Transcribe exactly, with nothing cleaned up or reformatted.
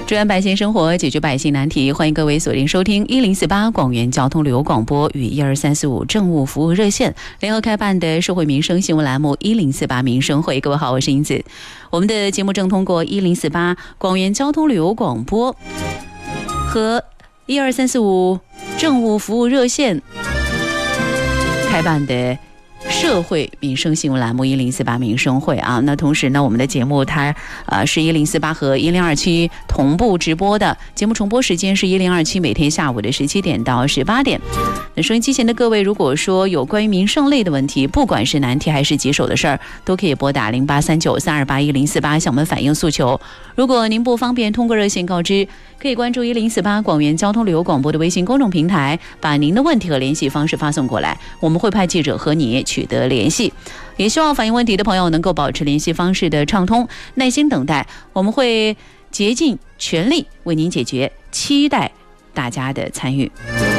支援百姓生活，解决百姓难题。欢迎各位锁定收听一零四八广元交通旅游广播与一二三四五政务服务热线联合开办的社会民生新闻栏目一零四八民生会。各位好，我是英子。我们的节目正通过一零四八广元交通旅游广播和一二三四五政务服务热线开办的社会民生新闻栏目一零四八民生会啊，那同时呢，我们的节目它呃是一零四八和一零二七同步直播的，节目重播时间是一零二七每天下午的十七点到十八点。那收音机前的各位，如果说有关于民生类的问题，不管是难题还是棘手的事儿，都可以拨打零八三九三二八一零四八向我们反映诉求。如果您不方便通过热线告知，可以关注一零四八广元交通旅游广播的微信公众平台，把您的问题和联系方式发送过来，我们会派记者和你取得联系。也希望反映问题的朋友能够保持联系方式的畅通，耐心等待，我们会竭尽全力为您解决，期待大家的参与。